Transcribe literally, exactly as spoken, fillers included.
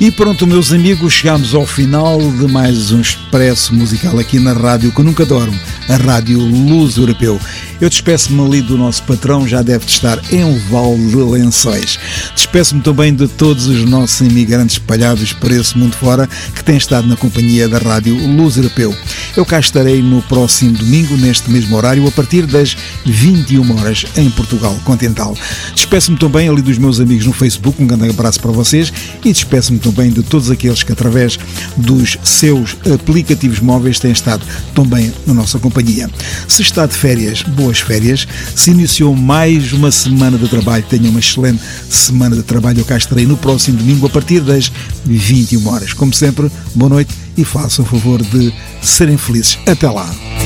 E pronto, meus amigos, chegamos ao final de mais um expresso musical aqui na rádio que nunca dorme, a Rádio Luz Europeu. Eu despeço-me ali do nosso patrão, já deve estar em um vale de lençóis. Despeço-me também de todos os nossos imigrantes espalhados por esse mundo fora que têm estado na companhia da Rádio Luz Europeu. Eu cá estarei no próximo domingo, neste mesmo horário, a partir das vinte e uma horas em Portugal Continental. Despeço-me também ali dos meus amigos no Facebook, um grande abraço para vocês, e despeço-me também de todos aqueles que através dos seus aplicativos móveis têm estado também na nossa companhia. Se está de férias, boas férias. Se iniciou mais uma semana de trabalho, tenha uma excelente semana de trabalho. Eu cá estarei no próximo domingo a partir das vinte e uma horas. Como sempre, boa noite e façam o favor de serem felizes. Até lá.